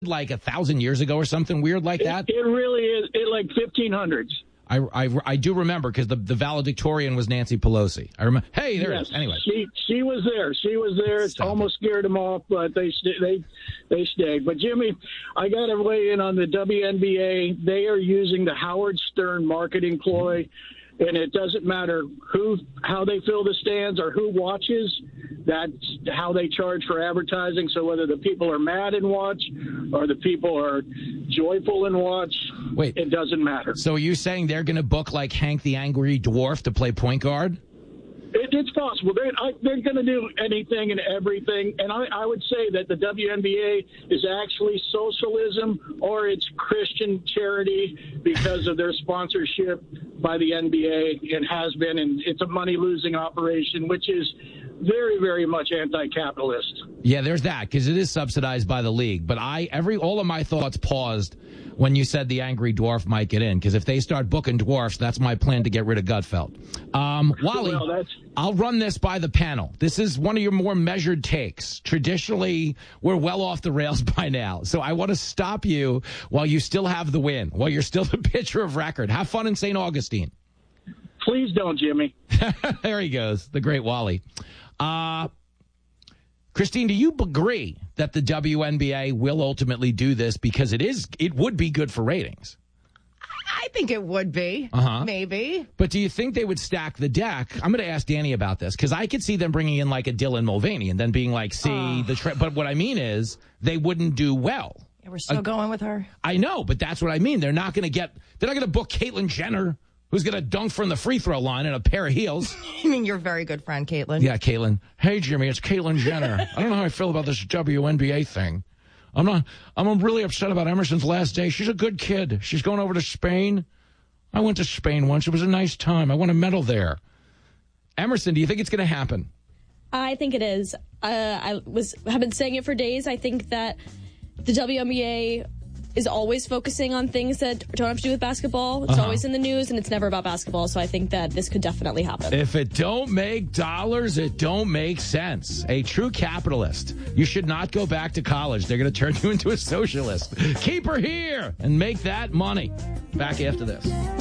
like 1,000 years ago or something weird like that? It really is. It like 1500s. I do remember because the valedictorian was Nancy Pelosi. I remember. Hey, there it is. Anyway, she was there. She was there. It almost scared them off, but they stayed. But Jimmy, I got to weigh in on the WNBA. They are using the Howard Stern marketing ploy. And it doesn't matter how they fill the stands or who watches. That's how they charge for advertising. So whether the people are mad and watch or the people are joyful and watch, it doesn't matter. So are you saying they're going to book like Hank the Angry Dwarf to play point guard? It's possible. They're going to do anything and everything. And I would say that the WNBA is actually socialism or it's Christian charity because of their sponsorship by the NBA and has been. And it's a money-losing operation, which is very, very much anti-capitalist. Yeah, there's that because it is subsidized by the league. But all of my thoughts paused when you said the Angry Dwarf might get in, because if they start booking dwarfs, that's my plan to get rid of Gutfeld. Wally, I'll run this by the panel. This is one of your more measured takes. Traditionally, we're well off the rails by now. So I want to stop you while you still have the win, while you're still the pitcher of record. Have fun in St. Augustine. Please don't, Jimmy. There he goes, the great Wally. Christine, do you agree that the WNBA will ultimately do this because it would be good for ratings? I think it would be. Maybe. But do you think they would stack the deck? I'm going to ask Danny about this because I could see them bringing in like a Dylan Mulvaney and then being like, but what I mean is they wouldn't do well. Yeah, we're still going with her. I know, but that's what I mean. They're not going to book Caitlyn Jenner, who's going to dunk from the free throw line in a pair of heels. I mean, your very good friend, Caitlyn. Yeah, Caitlyn. Hey, Jimmy, it's Caitlyn Jenner. I don't know how I feel about this WNBA thing. I'm really upset about Emerson's last day. She's a good kid. She's going over to Spain. I went to Spain once. It was a nice time. I won a medal there. Emerson, do you think it's going to happen? I think it is. Have been saying it for days. I think that the WNBA is always focusing on things that don't have to do with basketball. It's always in the news, and it's never about basketball. So I think that this could definitely happen. If it don't make dollars, it don't make sense. A true capitalist. You should not go back to college. They're going to turn you into a socialist. Keep her here and make that money. Back after this.